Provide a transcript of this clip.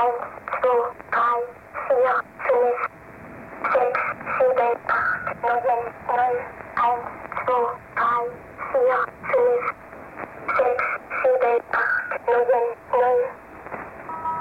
1, 2, 3, 4, 5, 6, 7, 8, 9, 0, 1, 2, 3, 4, 5,